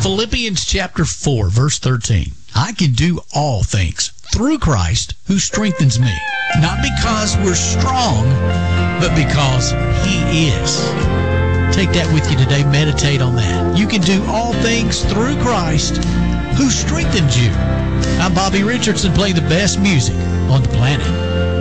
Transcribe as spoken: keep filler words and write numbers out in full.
Philippians chapter four, verse thirteen. I can do all things through Christ who strengthens me. Not because we're strong, but because He is. Take that with you today. Meditate on that. You can do all things through Christ who strengthens you. I'm Bobby Richardson, playing the best music on the planet.